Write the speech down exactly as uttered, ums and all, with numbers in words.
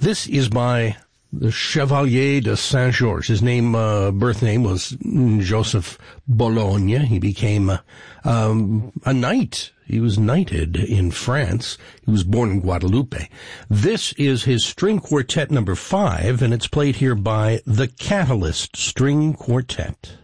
This is by the Chevalier de Saint-Georges. His name, uh, birth name was Joseph Bologne. He became uh, um, a knight. He was knighted in France. He was born in Guadeloupe. This is his string quartet number five, and it's played here by the Catalyst String Quartet.